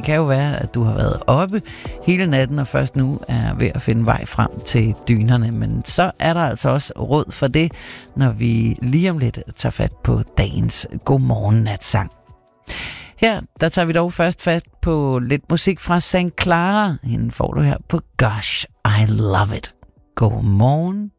kan jo være, at du har været oppe hele natten, og først nu er ved at finde vej frem til dynerne. Men så er der altså også råd for det, når vi lige om lidt tager fat på dagens Godmorgen-natsang. Her, der tager vi dog først fat på lidt musik fra St. Clara. Hende får du her på Gosh, I Love It. Godmorgen.